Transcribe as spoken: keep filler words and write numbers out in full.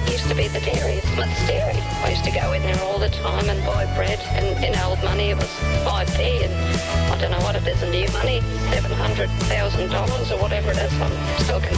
used to be the dairy, Smith's Dairy. I used to go in there all the time and buy bread, and in old money it was five p, and I don't know what it is in new money, seven hundred thousand dollars or whatever it is. I'm still confused.